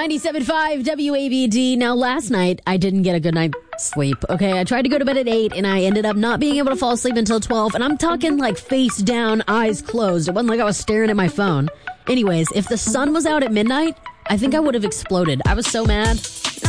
97.5 WABD. Now, last night, I didn't get a good night's sleep, okay? I tried to go to bed at 8, and I ended up not being able to fall asleep until 12, and I'm talking like face down, eyes closed. It wasn't like I was staring at my phone. Anyways, if the sun was out at midnight, I think I would have exploded. I was so mad.